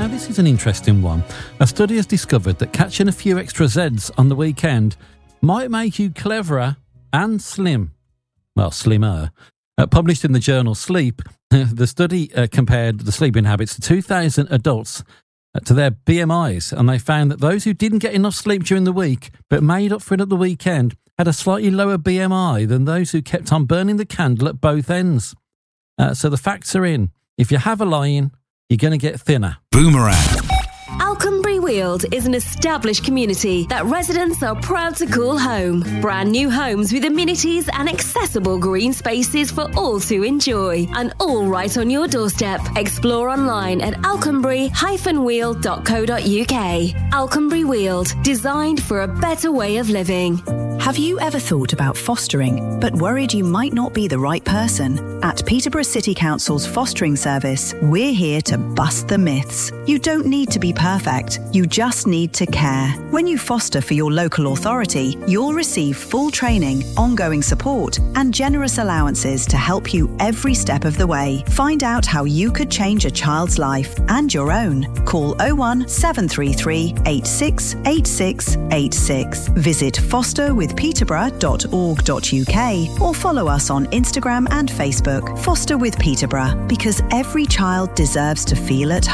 Now, this is an interesting one. A study has discovered that catching a few extra Zs on the weekend might make you cleverer and slim. Well, slimmer. Published in the journal Sleep, the study compared the sleeping habits of 2,000 adults to their BMIs, and they found that those who didn't get enough sleep during the week but made up for it at the weekend had a slightly lower BMI than those who kept on burning the candle at both ends. So the facts are in. If you have a lie-in, you're going to get thinner. Boomerang. Alconbury Weald is an established community that residents are proud to call home. Brand new homes with amenities and accessible green spaces for all to enjoy. And all right on your doorstep. Explore online at alconbury-weald.co.uk. Alconbury Weald, designed for a better way of living. Have you ever thought about fostering, but worried you might not be the right person? At Peterborough City Council's fostering service, we're here to bust the myths. You don't need to be perfect, you just need to care. When you foster for your local authority, you'll receive full training, ongoing support, and generous allowances to help you every step of the way. Find out how you could change a child's life and your own. Call 01 733 86 86 86. Visit fosterwithpeterborough.org.uk or follow us on Instagram and Facebook. Foster with Peterborough, because every child deserves to feel at home.